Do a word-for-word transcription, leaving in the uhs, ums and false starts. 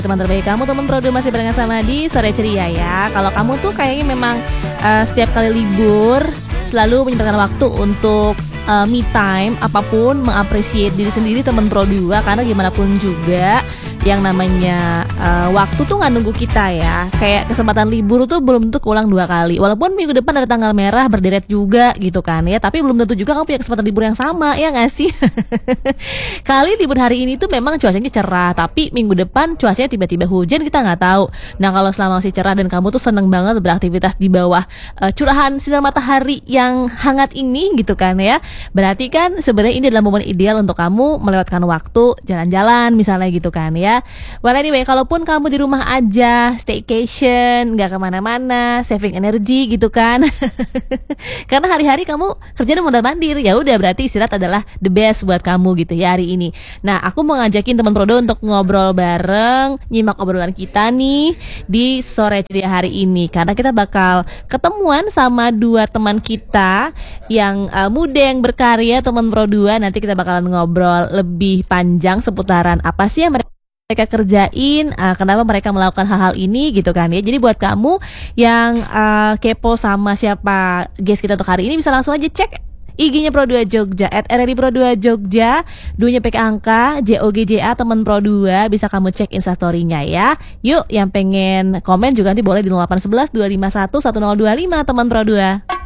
Teman terbaik kamu, teman Pro dua masih barengan sama di Sore Ceria ya. Kalau kamu tuh kayaknya memang uh, setiap kali libur selalu menyempatkan waktu untuk uh, me time, apapun, mengapresiasi diri sendiri teman Pro dua, karena gimana pun juga yang namanya uh, waktu tuh nggak nunggu kita ya. Kayak kesempatan libur tuh belum tentu keulang dua kali. Walaupun minggu depan ada tanggal merah berderet juga gitu kan ya, tapi belum tentu juga kamu punya kesempatan libur yang sama, ya nggak sih? Kali libur hari ini tuh memang cuacanya cerah, tapi minggu depan cuacanya tiba-tiba hujan, kita nggak tahu. Nah, kalau selama masih cerah dan kamu tuh seneng banget beraktivitas di bawah uh, curahan sinar matahari yang hangat ini gitu kan ya, berarti kan sebenarnya ini adalah momen ideal untuk kamu melewatkan waktu jalan-jalan misalnya gitu kan ya. Well anyway, kalaupun kamu di rumah aja, staycation, nggak kemana-mana, saving energi gitu kan. Karena hari-hari kamu kerjanya mondar-mandir, ya udah berarti istirahat adalah the best buat kamu gitu ya hari ini. Nah, aku mau ngajakin teman Prodo untuk ngobrol bareng, nyimak obrolan kita nih di Sore Ceria hari ini, karena kita bakal ketemuan sama dua teman kita yang uh, muda yang berkarya, teman Pro dua. Nanti kita bakalan ngobrol lebih panjang seputaran apa sih yang mereka mereka kerjain, uh, kenapa mereka melakukan hal-hal ini gitu kan ya. Jadi buat kamu yang uh, kepo sama siapa guest kita untuk hari ini, bisa langsung aja cek I G-nya Pro dua Jogja at R R I Pro dua Jogja, duanya pakai angka J O G J A teman Pro dua, bisa kamu cek instastory-nya ya. Yuk, yang pengen komen juga nanti boleh di nol delapan satu satu dua lima satu satu nol dua lima teman Pro dua.